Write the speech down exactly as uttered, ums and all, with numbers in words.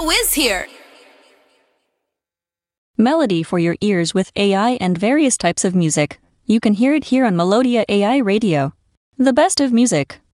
Wiz here. Melody for your ears with A I and various types of music. You can hear it here on Melodia A I Radio. The best of music.